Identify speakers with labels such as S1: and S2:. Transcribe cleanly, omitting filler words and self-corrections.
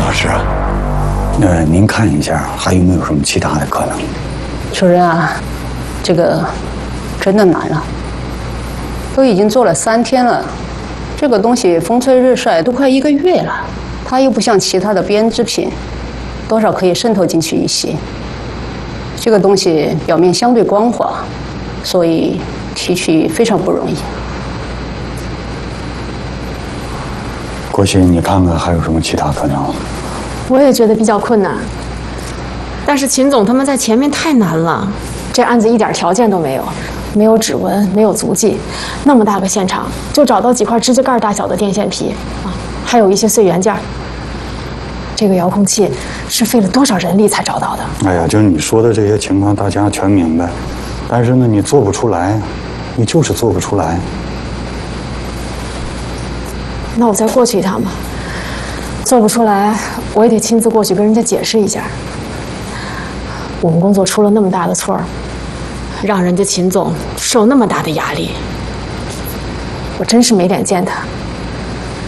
S1: 老师啊，您看一下还有没有什么其他的可能？
S2: 主任啊，这个真的难了，都已经做了3天了，这个东西风吹日晒都快1个月了，它又不像其他的编织品，多少可以渗透进去一些。这个东西表面相对光滑，所以提取非常不容易。
S1: 郭鑫，你看看还有什么其他可能？
S3: 我也觉得比较困难，但是秦总他们在前面太难了，这案子一点条件都没有，没有指纹，没有足迹，那么大个现场就找到几块指甲盖大小的电线皮啊，还有一些碎元件。这个遥控器是费了多少人力才找到的？
S1: 哎呀，就是你说的这些情况，大家全明白，但是呢，你做不出来，你就是做不出来。
S3: 那我再过去一趟吧。做不出来，我也得亲自过去跟人家解释一下。我们工作出了那么大的错儿，让人家秦总受那么大的压力，我真是没脸见他。